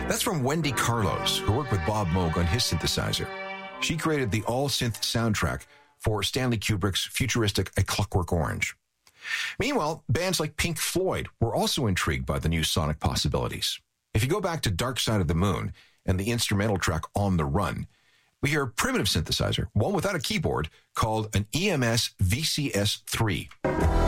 That's from Wendy Carlos, who worked with Bob Moog on his synthesizer. She created the all-synth soundtrack for Stanley Kubrick's futuristic A Clockwork Orange. Meanwhile, bands like Pink Floyd were also intrigued by the new sonic possibilities. If you go back to Dark Side of the Moon and the instrumental track On the Run, we hear a primitive synthesizer, one without a keyboard, called an EMS VCS-3.